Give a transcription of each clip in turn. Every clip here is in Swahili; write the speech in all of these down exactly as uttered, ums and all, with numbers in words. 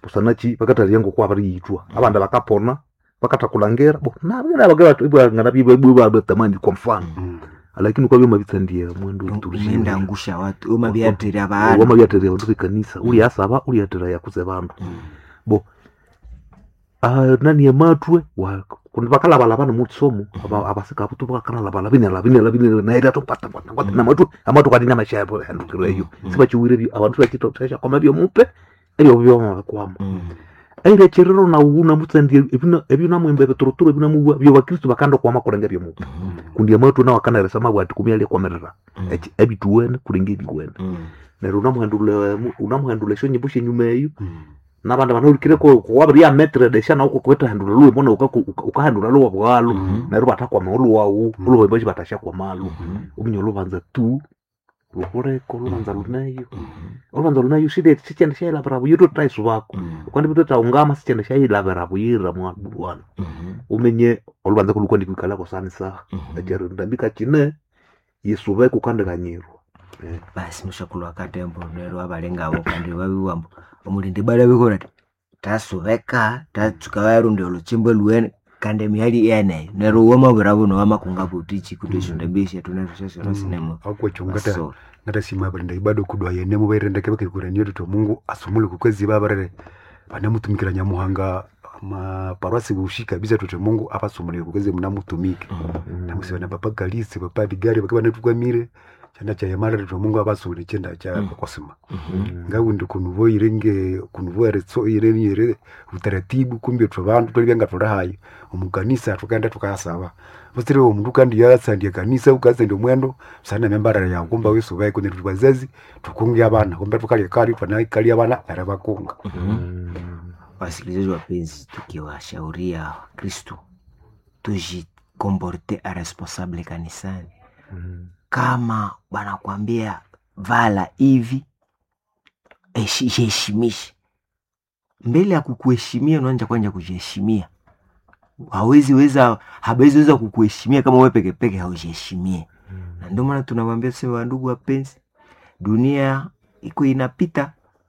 busanachi bakataliyango kwa bari yitwa abanda bakapona bakatakulangera bo nabona bagatu ibwa ngana bibwe bwa batamani kwa mfano lakini kwa byoma bitsandiye mwendo turushenda ngusha watu uma byatere abantu uma byatere abantu kanisa uli asaba uli atera yakuze bantu bo ah nani yamatwe wa kun bakala bala bana mutsomo aba abasika butu bakala bala bine la bine la bine na ida to pata pata ngati na matu amatu kadi na masha yabo handukiro yo siba chiwire bi abantu bakito tasha koma byo mupe ebyo byo makwama aire cherero na una mutsendi ebina ebina mwembe betorotoro ebina mu byo bakristo bakando kwa makorenga byo mupe kundi amatu na wakana resama bwati kumyale kwamerera ebituwene kuringe biwene na runa muhandule unamuhandule shonye bushe nyuma yeyo nabanda banurikire ko kwabiri ya metre de shana uko kweta handula luwe mbona ukahandula luwa bwalo na ruba atakwa mahulu wawu luwe baje batasha kwa malu umunyo lubanza tu lukore ko lubanza lunayo lubanza lunayo shide sichende shayila bravo yuto taisu bako kwandi bito taungama sichende shayila bravo yira mwa bwana umenye lubanza kulukwandi kwikala ko sanisa ajero ndambika chine yesube kukande kanyiro basi mushakulu akatembo nero abalenga abo kandi babiwambo omulindi bale bikora tasubeka tatsukawarundi oluchimbo luwene kandi mihali ene nero woma bravo no wama kungapo tichi kutishonda bishi tunashosho no sinema akwa chungata ngata sima balinda ibado kudwa yene mu bayirendeke bakikuranye to Mungu asumule kukwezi babarere bane mutumikira nyamuhanga ma parwasi bushika biza tote Mungu apasumule kukwezi mnamutumike namusiba na papa galisi papa digari bakabana tukwamire chanda cha yamara to Mungu abasuri chenda cha kosima ngawu ndikunuvo irenge kunuvo retso ireni ire utaratibu kumbe to bantu tolibenga to rahayi umukanisa tukanda tukasaba bosire umuntu kandi yasandiye kanisa ukaze ndo mwendo sana membara ya kumba weso bayi kune tubazazi tukungi abana kumbe tukali kali pana kali abana arabakunga wasikilizaji wapenzi tukiwashauria Kristo tujikomporte a responsable kanisani kama wanakuambia vala hivi heshimishi mbele ya kukuheshimia unaanza kwanza kujiheshimia hawezi weza habezi weza kukuheshimia kama wewe peke peke haujiheshimie na ndio maana tunawaambia sema ndugu wapenzi dunia iko inapita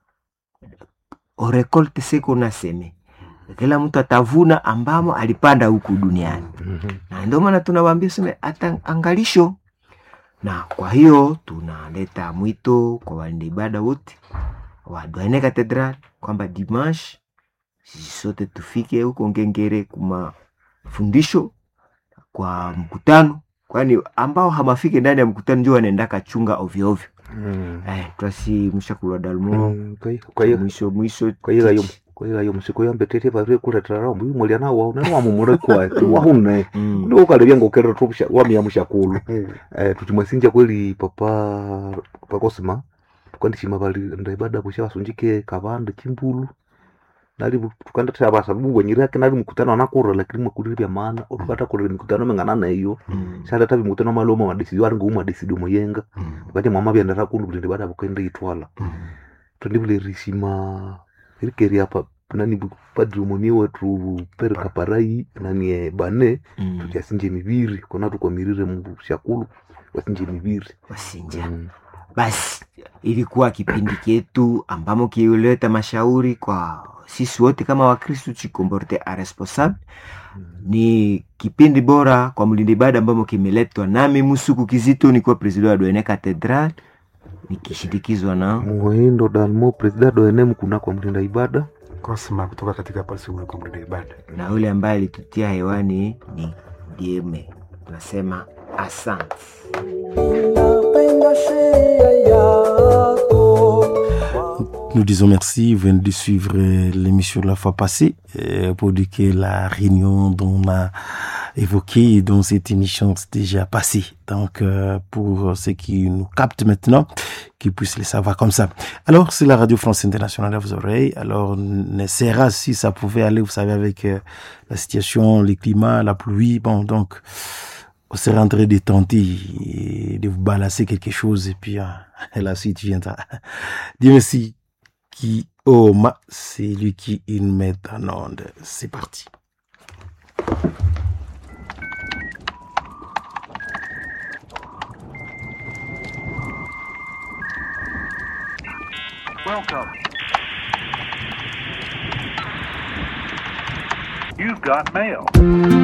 o recolte seko na seme kila mtu atavuna ambamo alipanda huku duniani na ndio maana tunawaambia sema hata angalisho. Na kwa hiyo tunaleta mwito kwa walinda ibada wote wa Douaine Cathedral kwamba dimanche sisi sote tufike huko Ngengere kuma fundisho kwa mkutano, kwani ambao hamafike ndani ya mkutano ndio wanaenda kachunga ovyo ovyo. Mm. Eh twasi mshakuru dalmo. Mm, kwa hiyo mwisho mwisho kwa hiyo hiyo kwa hiyo msiko yombe tete bavye kuretara mbu mulia na wao na wamumure kwa wahune ndio ukalebya ngokero tupsha wamya mshakulu eh tutimwasinja kweli papa papa Kosima tukandi shima bali ndo ibada busha wasunjike kabande chimbulu nali tukanda taba sababu wenyira yake nali mkutano nakura lakini mkudiri bya maana ukata kule mkutano mengana na hiyo shala tabi mkutano maloma wa decision wangu uma decision moyenga wakati mama bya ndara kundu buli ibada bukenda itwala tondibule rishima irikeri hapa nani padri moni wetu per kaparai nani bane mm. tutasinje mibiri kona tuko mirire Mungu shakulu wasinje mibiri wasinja mm. Basi ilikuwa kipindi chetu ambamo kiuleta mashauri kwa sisi wote kama Wakristo chikomporte a responsable mm. Ni kipindi bora kwa mlinda ibada ambamo kimeletwa nami Musuku Kizito ni kwa president wa Douaine Cathedral nikishindikizwa na Muhindo Dalmo president Douaine mkuna kwa mlinda ibada Kosima kutoka katika palsi mwe kwa mlinda ibada na yule ambaye alitutia hewani ni Dieme. Tunasema asante. Nous disons merci, vous venez de suivre l'émission de la fois passée pour dire que la réunion dont on a évoqué dans cette émission c'est déjà passé. Donc euh, pour ceux qui nous captent maintenant, qu'ils puissent les savoir comme ça. Alors c'est la Radio France Internationale à vos oreilles. Alors on essaiera si ça pouvait aller, vous savez, avec euh, la situation, le climat, la pluie. Bon donc on serait en train de tenter de vous balancer quelque chose et puis euh, la suite viendra. Dieu merci. Qui Oma, c'est lui qui il met en onde. C'est parti. Welcome. You've got mail.